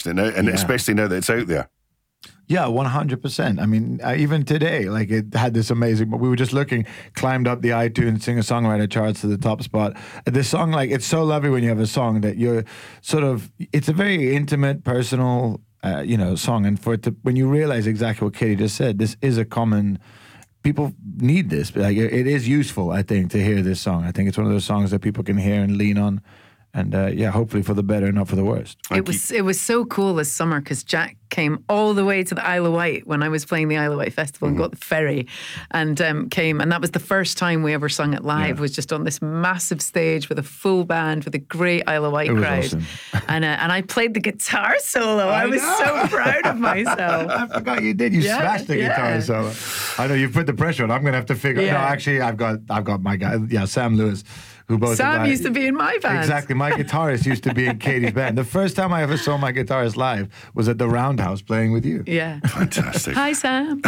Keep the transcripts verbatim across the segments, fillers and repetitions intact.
isn't it? Now, and Yeah. especially now that it's out there. Yeah, one hundred percent. I mean, uh, even today, like it had this amazing, but we were just looking, climbed up the iTunes singer-songwriter charts to the top spot. This song, like, it's so lovely when you have a song that you're sort of, it's a very intimate, personal, uh, you know, song. And for it to, when you realize exactly what Katie just said, this is a common, people need this. Like, it, it is useful, I think, to hear this song. I think it's one of those songs that people can hear and lean on. And uh, yeah, hopefully for the better, not for the worst. It was it was so cool this summer because Jack came all the way to the Isle of Wight when I was playing the Isle of Wight Festival mm-hmm. and got the ferry and um, came. And that was the first time we ever sung it live, yeah. was just on this massive stage with a full band with a great Isle of Wight it was crowd. Awesome. And uh, and I played the guitar solo. I, I was know. so proud of myself. I forgot you did. You yeah, smashed the yeah. guitar solo. I know you've put the pressure on. I'm going to have to figure yeah. No, actually, I've got, I've got my guy, yeah, Sam Lewis. Who both Sam like, used to be in my band. Exactly. My guitarist used to be in Katie's band. The first time I ever saw my guitarist live was at the Roundhouse playing with you. Yeah. Fantastic. Hi, Sam.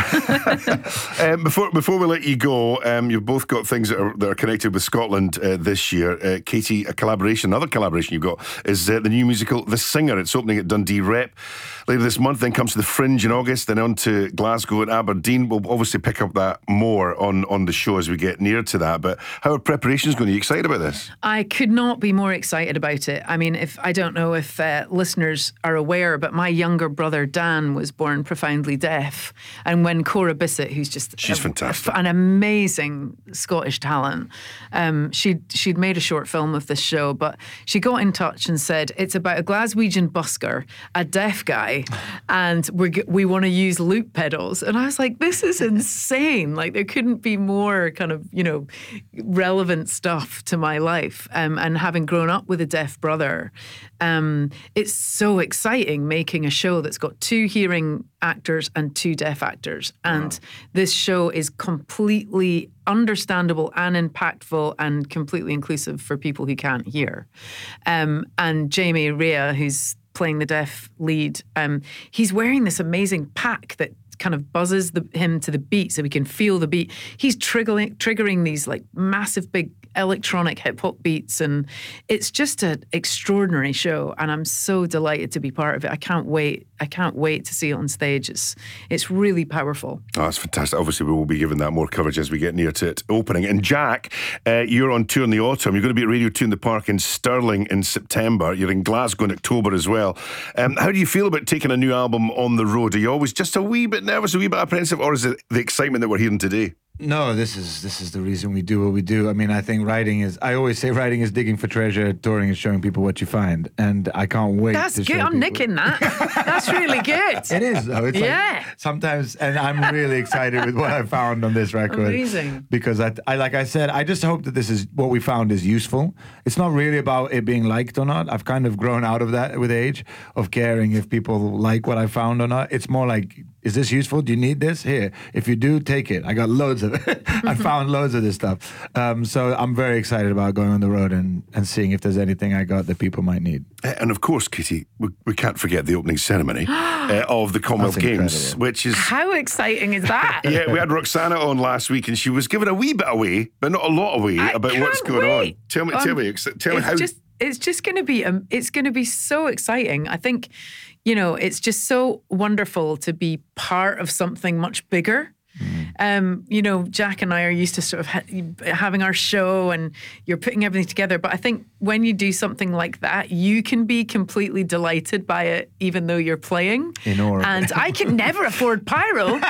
um, before before we let you go, um, you've both got things that are, that are connected with Scotland uh, this year. Uh, Katie, a collaboration, another collaboration you've got is uh, the new musical The Singer. It's opening at Dundee Rep later this month, then comes to the Fringe in August, then on to Glasgow and Aberdeen. We'll obviously pick up that more on, on the show as we get near to that. But how are preparations going? Are you excited about this? I could not be more excited about it. I mean, if I don't know if uh, listeners are aware, but my younger brother Dan was born profoundly deaf. And when Cora Bissett, who's just she's a, fantastic, an amazing Scottish talent, um, she'd, she'd made a short film of this show, but she got in touch and said, it's about a Glaswegian busker, a deaf guy, and we we want to use loop pedals. And I was like, this is insane. Like, there couldn't be more kind of, you know, relevant stuff to my life. Um, and having grown up with a deaf brother, um, it's so exciting making a show that's got two hearing actors and two deaf actors. And wow. this show is completely understandable and impactful and completely inclusive for people who can't hear. Um, and Jamie Rea, who's playing the deaf lead, um, he's wearing this amazing pack that kind of buzzes the, him to the beat so we can feel the beat. He's triggering, triggering these like massive big electronic hip hop beats, and it's just an extraordinary show, and I'm so delighted to be part of it. I can't wait. I can't wait to see it on stage. It's it's really powerful. Oh, that's fantastic. Obviously, we will be giving that more coverage as we get near to it opening. And Jack, uh, you're on tour in the autumn. You're going to be at Radio two in the Park in Stirling in September. You're in Glasgow in October as well. Um, how do you feel about taking a new album on the road? Are you always just a wee bit nervous, a wee bit apprehensive, or is it the excitement that we're hearing today? No, this is this is the reason we do what we do. I mean, I think writing is, I always say writing is digging for treasure, touring is showing people what you find. And I can't wait That's to good. show I'm people. nicking that. That's really good. It is, though. It's yeah. Like sometimes, and I'm really excited with what I found on this record. Amazing. Because, I, I, like I said, I just hope that this is, what we found is useful. It's not really about it being liked or not. I've kind of grown out of that with age, of caring if people like what I found or not. It's more like, is this useful? Do you need this? Here. If you do, take it. I got loads of it. I found loads of this stuff. Um, so I'm very excited about going on the road and, and seeing if there's anything I got that people might need. And of course, Katie, we, we can't forget the opening ceremony uh, of the Commonwealth Games, which is... How exciting is that? Yeah, we had Roxana on last week and she was giving a wee bit away, but not a lot away, I about what's going wait. on. Tell me, um, tell me, tell me how... Just, it's just going to be, um, it's going to be so exciting. I think, you know, it's just so wonderful to be part of something much bigger. Mm. Um, you know, Jack and I are used to sort of ha- having our show and you're putting everything together. But I think when you do something like that, you can be completely delighted by it, even though you're playing. In order. And I can never afford pyro.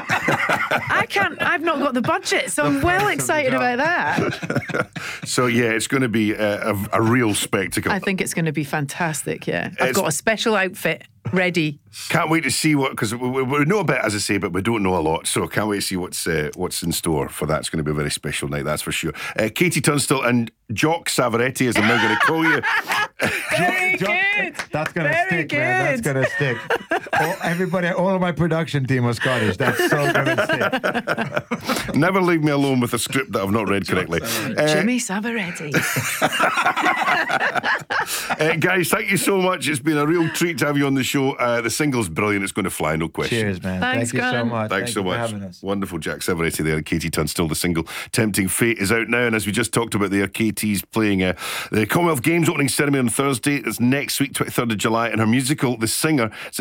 I can't, I've not got the budget. So the I'm well excited about that. So, yeah, it's going to be a, a, a real spectacle. I think it's going to be fantastic, yeah. I've It's- got a special outfit ready. Can't wait to see what, because we, we, we know a bit, as I say, but we don't know a lot. So can't wait to see what's uh, what's in store for that. It's going to be a very special night, that's for sure. Uh, Katie Tunstall and Jock Savaretti, as I'm now going to call you. Very Jock, good. That's going to Very stick, good. man. That's going to stick. all, everybody, all of my production team was Scottish. That's so going to stick. Never leave me alone with a script that I've not read correctly. Uh, Jimmy Savaretti. uh, guys, thank you so much. It's been a real treat to have you on the show. Uh, the single's brilliant. It's going to fly, no question. Cheers, man. Thanks, Thank you so Grant. much. Thanks Thank so you for much. having us. Wonderful Jack Savaretti there and Katie Tunstall. The single Tempting Fate is out now, and as we just talked about there, Katie's playing uh, the Commonwealth Games opening ceremony on Thursday. It's next week, twenty-third of July, and her musical The Singer